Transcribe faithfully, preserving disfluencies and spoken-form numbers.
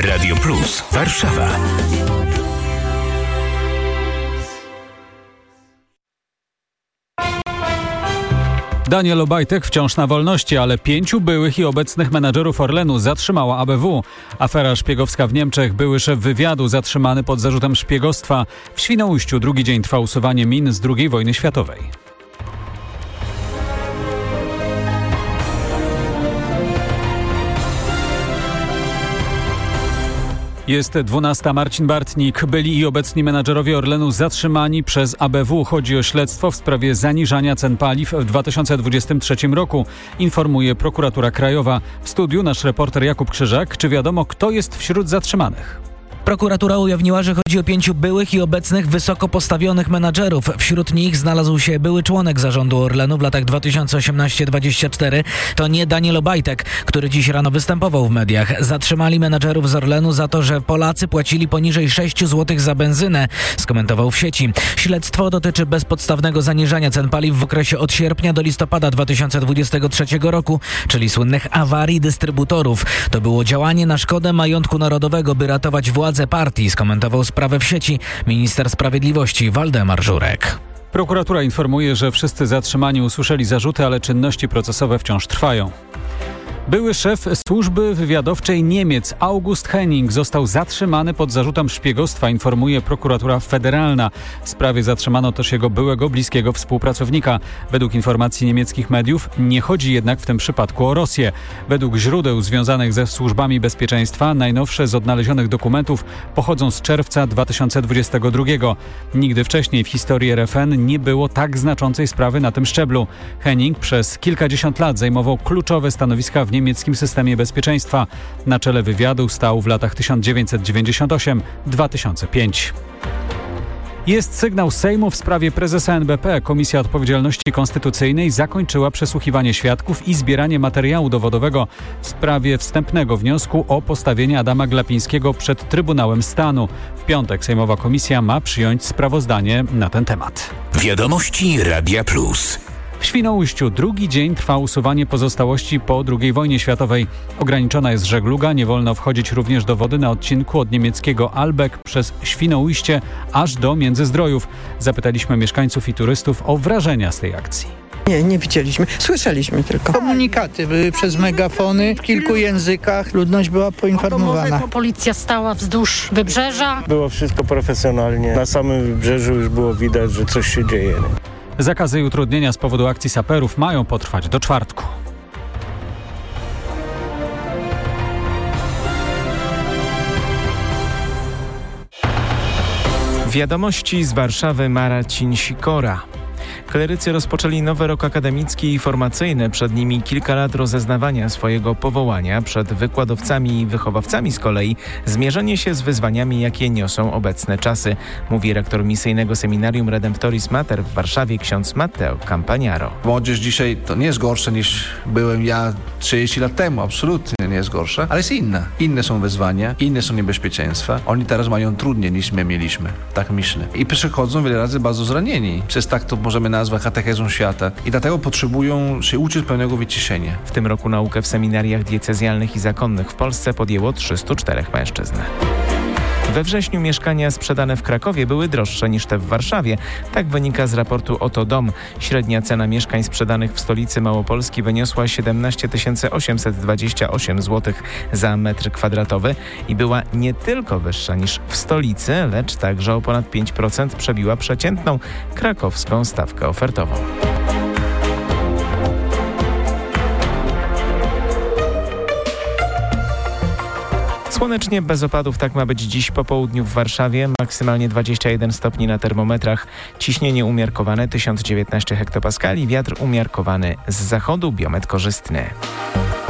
Radio Plus, Warszawa. Daniel Obajtek wciąż na wolności, ale pięciu byłych i obecnych menadżerów Orlenu zatrzymała A B W. Afera szpiegowska w Niemczech. Były szef wywiadu zatrzymany pod zarzutem szpiegostwa. W Świnoujściu drugi dzień trwa usuwanie min z drugiej wojny światowej. Jest dwunasta. Marcin Bartnik. Byli i obecni menadżerowie Orlenu zatrzymani przez A B W. Chodzi o śledztwo w sprawie zaniżania cen paliw w dwa tysiące dwudziestym trzecim roku, informuje prokuratura krajowa. W studiu nasz reporter Jakub Krzyżak. Czy wiadomo, kto jest wśród zatrzymanych? Prokuratura ujawniła, że chodzi o pięciu byłych i obecnych wysoko postawionych menadżerów. Wśród nich znalazł się były członek zarządu Orlenu w latach dwa tysiące osiemnasty do dwudziestego czwartego. To nie Daniel Obajtek, który dziś rano występował w mediach. Zatrzymali menadżerów z Orlenu za to, że Polacy płacili poniżej sześć złotych za benzynę, skomentował w sieci. Śledztwo dotyczy bezpodstawnego zaniżania cen paliw w okresie od sierpnia do listopada dwa tysiące dwudziestego trzeciego roku, czyli słynnych awarii dystrybutorów. To było działanie na szkodę majątku narodowego, by ratować władzę partii, skomentował sprawę w sieci minister sprawiedliwości Waldemar Żurek. Prokuratura informuje, że wszyscy zatrzymani usłyszeli zarzuty, ale czynności procesowe wciąż trwają. Były szef służby wywiadowczej Niemiec August Henning został zatrzymany pod zarzutem szpiegostwa, informuje prokuratura federalna. W sprawie zatrzymano też jego byłego bliskiego współpracownika. Według informacji niemieckich mediów nie chodzi jednak w tym przypadku o Rosję. Według źródeł związanych ze służbami bezpieczeństwa najnowsze z odnalezionych dokumentów pochodzą z czerwca dwa tysiące dwudziestego drugiego. Nigdy wcześniej w historii R F N nie było tak znaczącej sprawy na tym szczeblu. Henning przez kilkadziesiąt lat zajmował kluczowe stanowiska w niemieckim systemie bezpieczeństwa. Na czele wywiadu stał w latach tysiąc dziewięćset dziewięćdziesiąt osiem do dwa tysiące piątego. Jest sygnał Sejmu w sprawie prezesa N B P. Komisja Odpowiedzialności Konstytucyjnej zakończyła przesłuchiwanie świadków i zbieranie materiału dowodowego w sprawie wstępnego wniosku o postawienie Adama Glapińskiego przed Trybunałem Stanu. W piątek sejmowa komisja ma przyjąć sprawozdanie na ten temat. Wiadomości Radia Plus. W Świnoujściu drugi dzień trwa usuwanie pozostałości po drugiej wojnie światowej. Ograniczona jest żegluga, nie wolno wchodzić również do wody na odcinku od niemieckiego Albeck przez Świnoujście aż do Międzyzdrojów. Zapytaliśmy mieszkańców i turystów o wrażenia z tej akcji. Nie, nie widzieliśmy. Słyszeliśmy tylko. Komunikaty były przez megafony w kilku językach. Ludność była poinformowana. Policja stała wzdłuż wybrzeża. Było wszystko profesjonalnie. Na samym wybrzeżu już było widać, że coś się dzieje. Zakazy i utrudnienia z powodu akcji saperów mają potrwać do czwartku. Wiadomości z Warszawy, Marcin Sikora. Klerycy rozpoczęli nowy rok akademicki i formacyjny. Przed nimi kilka lat rozeznawania swojego powołania. Przed wykładowcami i wychowawcami z kolei zmierzenie się z wyzwaniami, jakie niosą obecne czasy, mówi rektor misyjnego seminarium Redemptoris Mater w Warszawie ksiądz Matteo Campagnaro. Młodzież dzisiaj to nie jest gorsze niż byłem ja trzydzieści lat temu. Absolutnie nie jest gorsze, ale jest inna. Inne są wyzwania, inne są niebezpieczeństwa. Oni teraz mają trudniej niż my mieliśmy. Tak myślę. I przychodzą wiele razy bardzo zranieni. Przez tak to możemy nazwać katechezą świata i dlatego potrzebują się uczyć pełnego wyciszenia. W tym roku naukę w seminariach diecezjalnych i zakonnych w Polsce podjęło trzystu czterech mężczyzn. We wrześniu mieszkania sprzedane w Krakowie były droższe niż te w Warszawie. Tak wynika z raportu Oto Dom. Średnia cena mieszkań sprzedanych w stolicy Małopolski wyniosła siedemnaście tysięcy osiemset dwadzieścia osiem złotych za metr kwadratowy i była nie tylko wyższa niż w stolicy, lecz także o ponad pięć procent przebiła przeciętną krakowską stawkę ofertową. Słonecznie, bez opadów, tak ma być dziś po południu w Warszawie. Maksymalnie dwadzieścia jeden stopni na termometrach. Ciśnienie umiarkowane tysiąc dziewiętnaście hektopaskali. Wiatr umiarkowany z zachodu, biometr korzystny.